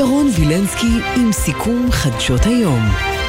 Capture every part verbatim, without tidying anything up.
ירון וילנסקי עם סיכום חדשות היום.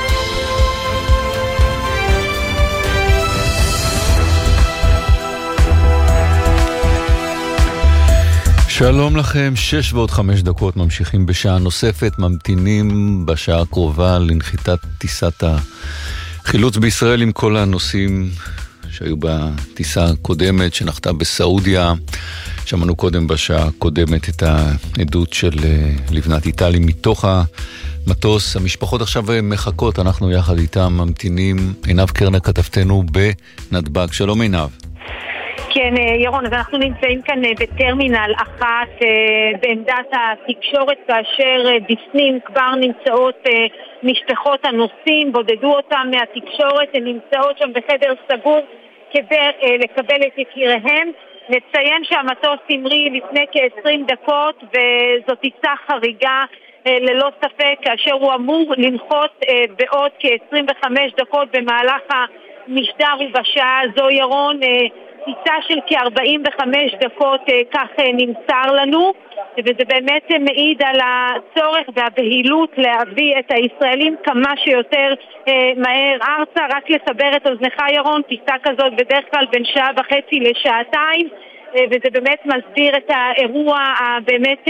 שלום לכם, שש ועוד חמש דקות ממשיכים בשעה נוספת, ממתינים בשעה הקרובה לנחיתת טיסת החילוץ בישראל עם כל הנושאים שהיו בטיסה הקודמת שנחתה בסעודיה. שמענו קודם בשעה הקודמת את העדות של לבנת איטלי מתוך המטוס. המשפחות עכשיו מחכות, אנחנו יחד איתם ממתינים. עינב קרנר כתבתנו בנתב"ג. שלום עינב. כן, ירון, אז אנחנו נמצאים כאן בטרמינל אחת בעמדת התקשורת, כאשר בפנים כבר נמצאות משפחות הנוסעים, בודדו אותם מהתקשורת, הן נמצאות שם בחדר סגור כדי לקבל את יקיריהם. נציין שהמטוס המריא לפני כ-עשרים דקות, וזאת טיסה חריגה ללא ספק, כאשר הוא אמור לנחות בעוד כ-עשרים וחמש דקות במהלך המשדר ובשעה הזו, ירון. טיסה של כ-ארבעים וחמש דקות, כך נמסר לנו, וזה באמת מעיד על הצורך והבהילות להביא את הישראלים כמה שיותר מהר ארצה. רק לסבר את אוזנך ירון, טיסה כזאת בדרך כלל בין שעה וחצי לשעתיים, וזה באמת מסביר את האירוע באמת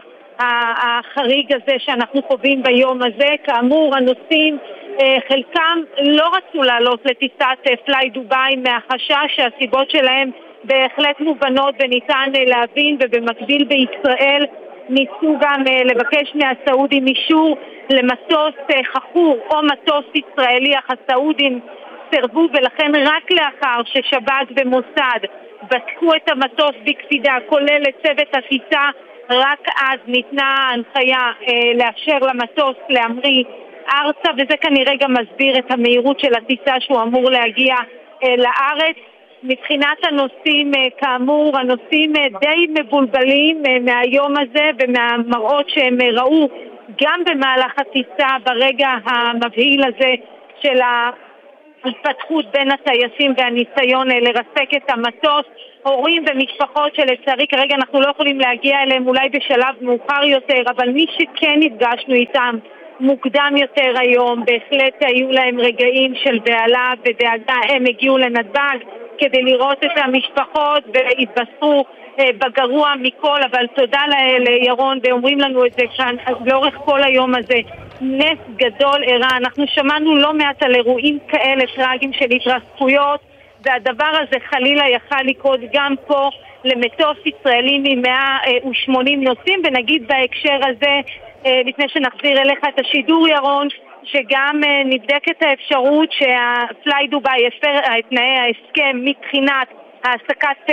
החריג הזה שאנחנו חווים ביום הזה. כאמור, הנוסעים חלקם לא רצו לעלות לטיסת פליי דוביי מהחשש, שהסיבות שלהם בהחלט מובנות וניתן להבין, ובמקביל בישראל ניסו גם לבקש מהסעודים אישור למטוס חכור או מטוס ישראלי, אך הסעודים סרבו, ולכן רק לאחר ששב"כ ומוסד בדקו את המטוס בקפידה, כולל לצוות הטיסה, רק אז ניתנה הנחיה לאפשר למטוס להמריא ארצה, וזה כנראה גם מסביר את המהירות של הטיסה שהוא אמור להגיע אה, לארץ. מבחינת הנוסעים, אה, כאמור, הנוסעים אה, די מבולבלים אה, מהיום הזה ומהמראות שהם אה, ראו גם במהלך הטיסה ברגע המבהיל הזה של ההתפתחות בין הטייסים והניסיון אה, לרסק את המטוס. הורים ומשפחות שלצערי כרגע אנחנו לא יכולים להגיע אליהם, אולי בשלב מאוחר יותר, אבל מי שכן נפגשנו איתם מוקדם יותר היום, בהחלט היו להם רגעים של בעלה ודאגה. הם הגיעו לנתב"ג כדי לראות את המשפחות והתבשרו בגרוע מכל, אבל תודה לירון, ואומרים לנו את זה כאן לאורך כל היום הזה. נס גדול אירע. אנחנו שמענו לא מעט על אירועים כאלה טרגיים של התרסקויות, והדבר הזה חלילה יכל לקרות גם פה למטוס ישראלי מ-מאה ושמונים נוסעים. ונגיד בהקשר הזה, לפני שנחזיר אליך את השידור ירון, שגם נבדקת האפשרות שהפליי דוביי הפר את תנאי ההסכם מבחינת העסקת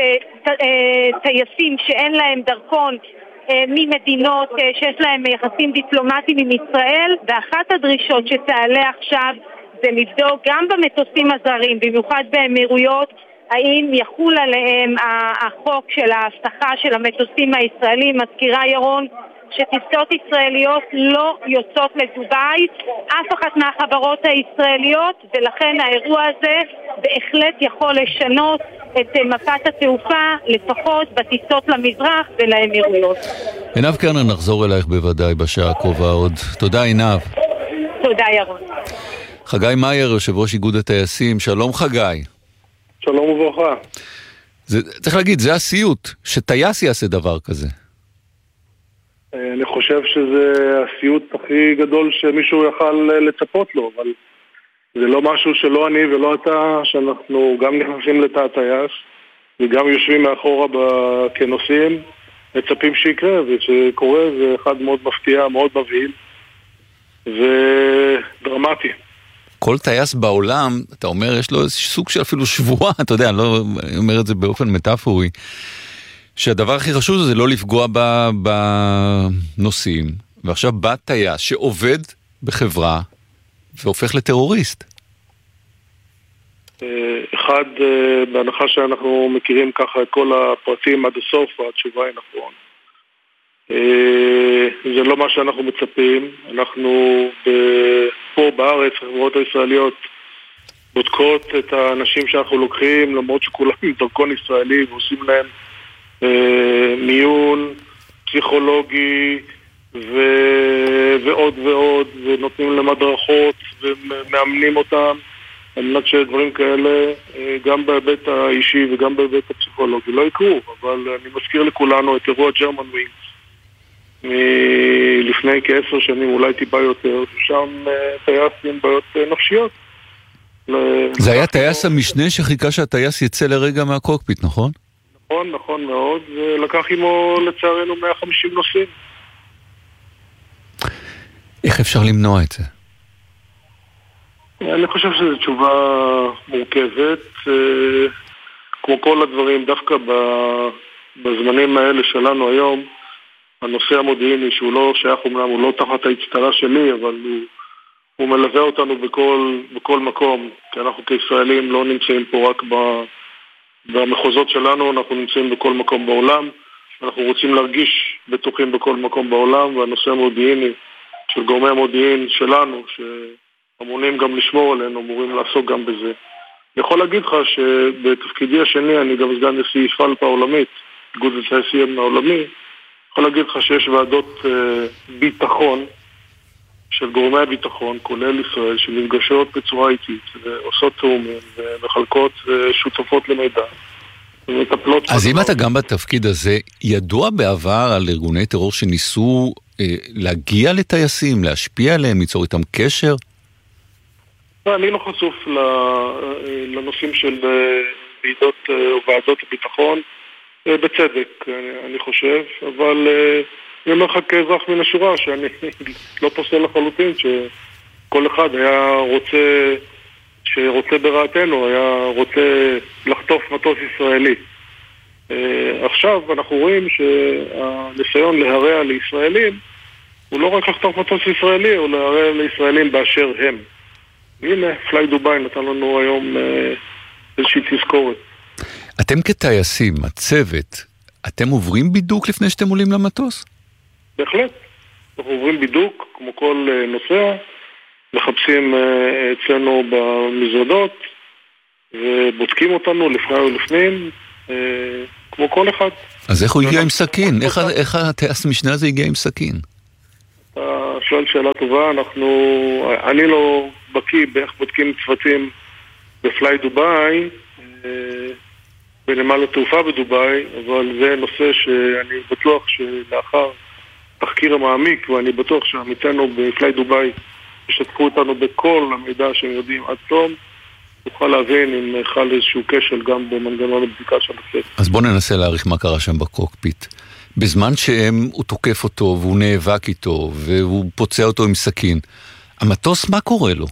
טייסים שאין להם דרכון ממדינות שיש להם יחסים דיפלומטיים עם ישראל, ואחת הדרישות שתעלה עכשיו זה לבדוק גם במטוסים הזרים, במיוחד באמירויות, האם יחול עליהם החוק של ההבטחה של המטוסים הישראלים. מזכירה ירון שטיסות ישראליות לא יוצאות לדובאי, אף אחת מהחברות הישראליות, ולכן האירוע הזה בהחלט יכול לשנות את מפת התעופה, לפחות בטיסות למזרח ולאמירויות. עינב קרנר, נחזור אלייך בוודאי בשעה הקרובה עוד. תודה עינב. תודה ירון. חגי מאייר, יושב ראש איגוד הטייסים, שלום חגי. שלום וברכה. זה, צריך להגיד, זה הסיוט, שטייס יעשה דבר כזה. אני חושב שזה הסיוט הכי גדול שמישהו יכל לצפות לו, אבל זה לא משהו שלא אני ולא אתה, שאנחנו גם נכנסים לתא הטייס וגם יושבים מאחורה כנוסעים, מצפים שיקרה, ושקורה זה אחד מאוד מפתיע, מאוד מבהיל ודרמטי. כל טייס בעולם, אתה אומר, יש לו סוג של אפילו שבועה, אתה יודע, אני לא אומר את זה באופן מטאפורי, שהדבר הכי חשוב זה לא לפגוע בנוסעים, ועכשיו בא טייס שעובד בחברה והופך לטרוריסט. אחד, בהנחה שאנחנו מכירים ככה את כל הפרטים עד הסוף, התשובה היא נכון. זה לא מה שאנחנו מצפים. אנחנו פה בארץ, החברות הישראליות בודקות את האנשים שאנחנו לוקחים, למרות שכולם עם דרכון ישראלי, ועושים להם מיון פסיכולוגי, ו... ועוד ועוד, ונותנים להם הדרכות ומאמנים אותם על מנת שדברים כאלה גם בהיבט האישי וגם בהיבט הפסיכולוגי לא יקרו. אבל אני מזכיר לכולנו את אירוע ג'רמן ווינגס מלפני כעשר שנים, אולי טיפה יותר, ששם טייס עם בעיות נפשיות. זה היה טייס המשנה שחיכה שהטייס יצא לרגע מהקוקפיט, נכון? נכון, נכון מאוד, ולקח עמו לצערנו מאה וחמישים נוסעים. איך אפשר למנוע את זה? אני חושב שזו תשובה מורכבת. כמו כל הדברים, דווקא בזמנים האלה שלנו היום, הנושא המודיעיני שהוא לא שייך אומנם, הוא לא תחת ההצטרה שלי, אבל הוא, הוא מלווה אותנו בכל, בכל מקום, כי אנחנו כישראלים לא נמצאים פה רק במחוזות שלנו, אנחנו נמצאים בכל מקום בעולם, אנחנו רוצים להרגיש בטוחים בכל מקום בעולם, והנושא המודיעיני של גורמי המודיעין שלנו, שאמונים גם לשמור עלינו, אמורים לעסוק גם בזה. אני יכול להגיד לך שבתפקידי השני, אני גם סגן נשיא פלפה העולמית, איגוד הטייסים העולמי, אני יכול להגיד לך שיש ועדות ביטחון של גורמי הביטחון, כולל ישראל, שנפגשות בצורה איטית, ועושות תאומים, ומחלקות שותפות למידע, ומטפלות... אז אם אתה גם בתפקיד הזה, ידוע בעבר על ארגוני טרור שניסו אה, להגיע לטייסים, להשפיע עליהם, ליצור איתם קשר? אני לא חשוף לנושאים של ועדות או ועדות הביטחון, בצדק, אני חושב, אבל אני אומר לך כאזרח מן השורה, שאני לא פוסל לחלוטין, שכל אחד היה רוצה, שרוצה ברעתנו, היה רוצה לחטוף מטוס ישראלי. עכשיו אנחנו רואים שהניסיון להרע לישראלים, הוא לא רק לחטוף מטוס ישראלי, הוא להרע לישראלים באשר הם. הנה, פליי דוביי נתן לנו היום איזושהי תזכורת. אתם כטייסים, הצוות, אתם עוברים בידוק לפני שאתם עולים למטוס? בהחלט. אנחנו עוברים בידוק, כמו כל נוסע, מחפשים אצלנו במזוודות, ובודקים אותנו לפני ולפנים, כמו כל אחד. אז איך הוא הגיע עם סכין? איך, איך הטייס משנה הזה הגיע עם סכין? אתה שואל שאלה טובה, אנחנו, אני לא בקיא באיך בודקים צוותים בפליי דוביי, בנמל התעופה בדוביי, אבל זה נושא שאני בטוח שלאחר תחקיר המעמיק, ואני בטוח שעמיתנו בפליי דוביי ישתפו אותנו בכל המידע שהם יודעים עד תום, נוכל להבין אם חל איזשהו כשל גם במנגנון הבדיקה של הצוות. אז בוא ננסה להעריך מה קרה שם בקוקפיט. בזמן שהם, הוא תוקף אותו והוא נאבק איתו והוא פוצע אותו עם סכין, המטוס, מה קורה לו?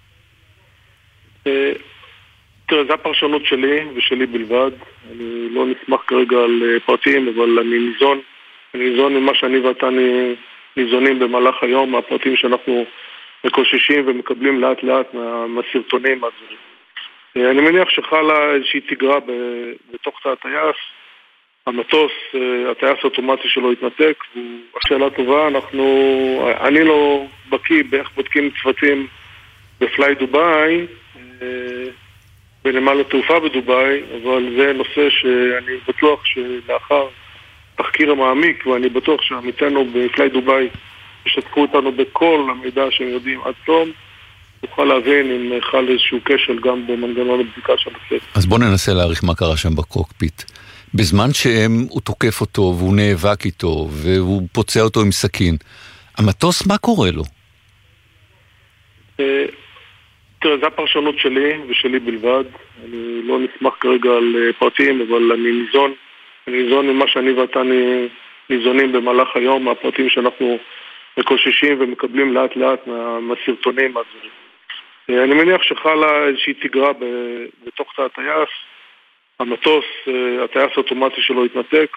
תראה, זו הפרשנות שלי ושלי בלבד. אני לא נשמח כרגע על פרטים, אבל אני ניזון, אני ניזון ממה שאני ואתה ניזונים במהלך היום, מהפרטים שאנחנו מקוששים ומקבלים לאט לאט מהסרטונים. אני מניח שחלה איזושהי תגרה בתוך תא הטייס, המטוס, הטייס האוטומטי שלו התנתק, השאלה טובה, אנחנו, אני לא בקיא באיך בודקים צוותים בפליי דוביי, בנמל התעופה בדוביי, אבל זה נושא שאני בטוח שלאחר תחקיר המעמיק, ואני בטוח שעמיתנו בפליי דוביי ישתפו אותנו בכל המידע שהם יודעים עד תום, נוכל להבין אם חל איזשהו כשל גם במנגנון הבדיקה של הצוות. אז בוא ננסה להעריך מה קרה שם בקוקפיט. בזמן שהם, הוא תוקף אותו והוא נאבק איתו והוא פוצע אותו עם סכין, המטוס, מה קורה לו? תראה, זו הפרשנות שלי ושלי בלבד. אני לא נשמח כרגע על פרטים, אבל אני ניזון, אני ניזון ממה שאני ואתה ניזונים במהלך היום, מהפרטים שאנחנו מקוששים ומקבלים לאט לאט מהסרטונים. אני מניח שחלה איזושהי תגרה בתוך תא הטייס, המטוס, הטייס האוטומטי שלו התנתק,